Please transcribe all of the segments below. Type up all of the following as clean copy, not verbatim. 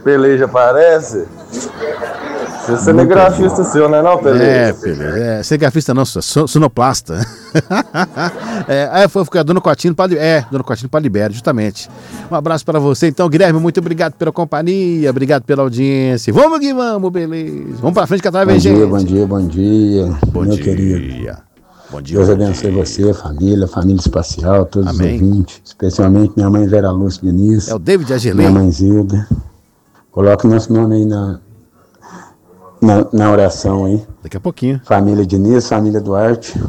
Peleja parece? Você é cinegrafista seu, não é não, Peleja? Peleja. Cinegrafista não, sonoplasta. Foi ficar Dona Cotinho para Libério, justamente. Um abraço para você, então, Guilherme, muito obrigado pela companhia, obrigado pela audiência. Vamos que vamos, beleza. Vamos pra frente que atrás vem gente. Bom dia, meu querido. Bom dia. Deus abençoe você, família espacial, todos Amém. Os ouvintes, especialmente minha mãe Vera Lúcia Diniz. É o David Agelei. Minha mãe Zilda. Coloque o nosso nome aí na oração aí. Daqui a pouquinho. Família Diniz, família Duarte.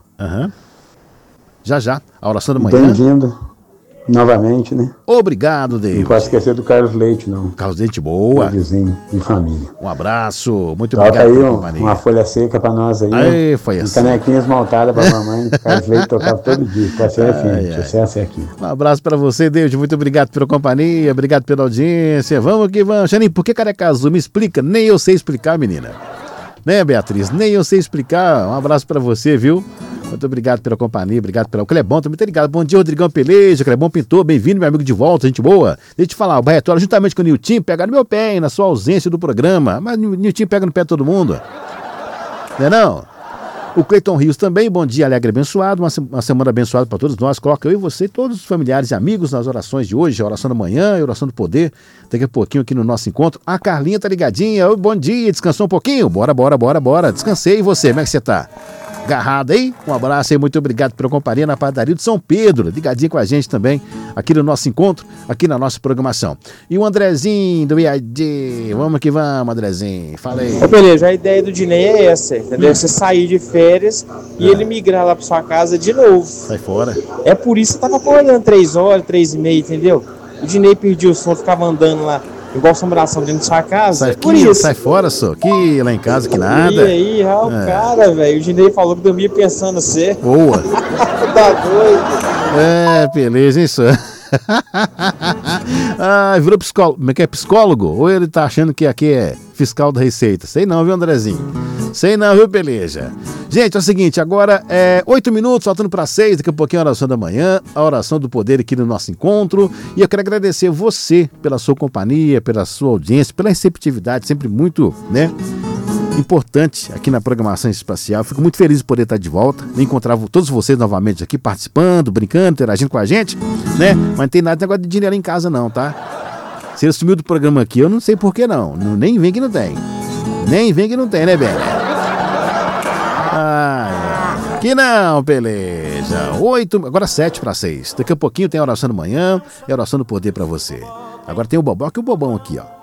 Já, a oração da manhã. Bem-vindo novamente, né? Obrigado, David. Não pode esquecer do Carlos Leite, não. Carlos Leite, boa. Meu vizinho de família. Um abraço, muito Toca obrigado aí pela companhia. uma folha seca pra nós aí. Aí, foi assim. Canequinha esmaltada pra mamãe. Carlos Leite tocava todo dia. Parceiro FM, sucesso é aqui. Um abraço pra você, David. Muito obrigado pela companhia, obrigado pela audiência. Vamos que vamos. Xaninho, por que Careca Azul? Me explica. Nem eu sei explicar, menina. Né, Beatriz? Nem eu sei explicar. Um abraço pra você, viu? Muito obrigado pela companhia, obrigado pelo Clebão, também tá ligado. Bom dia, Rodrigão Peleja, Clebão Pintor, bem-vindo, meu amigo de volta, gente boa. Deixa eu te falar, o Barretório, juntamente com o Nilton, pegaram no meu pé, hein, na sua ausência do programa. Mas o Nilton pega no pé de todo mundo. Não é não? O Cleiton Rios também, bom dia, alegre e abençoado, uma semana abençoada para todos nós. Coloca eu e você, todos os familiares e amigos nas orações de hoje, a oração da manhã, a oração do poder, daqui a pouquinho aqui no nosso encontro. A Carlinha tá ligadinha, bom dia, descansou um pouquinho? Bora, descansei, e você, como é que você tá? Agarrado aí? Um abraço aí, muito obrigado pela companhia na padaria de São Pedro, ligadinho com a gente também aqui no nosso encontro, aqui na nossa programação. E o Andrezinho do IAD, vamos que vamos, Andrezinho, fala aí. Beleza, a ideia do Dinei é essa, entendeu? Você sair de férias e ele migrar lá pra sua casa de novo. Sai fora. É por isso que tava acordando 3 horas, 3h30, entendeu? O Dinei perdia o sono, ficava andando lá igual assombração dentro de sua casa. Sai, por isso. Sai fora, só. Que lá em casa, que nada. E aí, o cara, velho, o Dinei falou que dormia pensando assim. Boa. Tá doido. Beleza, hein, só. Virou psicólogo. Como é que é? Psicólogo? Ou ele tá achando que aqui é fiscal da Receita? Sei não, viu, Andrezinho? Sei não, viu, Peleja? Gente, é o seguinte, agora 8 minutos, faltando para 6, daqui a pouquinho a oração da manhã, a oração do poder aqui no nosso encontro. E eu quero agradecer você pela sua companhia, pela sua audiência, pela receptividade, sempre muito, importante aqui na programação espacial. Fico muito feliz de poder estar de volta, encontrar todos vocês novamente aqui, participando, brincando, interagindo com a gente, né? Mas não tem nada de negócio de dinheiro em casa não, tá? Se ele sumiu do programa aqui, eu não sei por que não. Nem vem que não tem. Nem vem que não tem, né, Ben? Que não, Peleja. Agora 7 para 6. Daqui a pouquinho tem a oração da manhã e a oração do poder para você. Agora tem o Bobó, que o Bobão aqui, ó.